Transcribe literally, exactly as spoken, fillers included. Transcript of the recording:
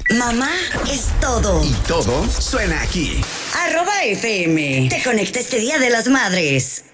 Mamá es todo. Y todo suena aquí. Arroba F M. Te conecta este Día de las Madres.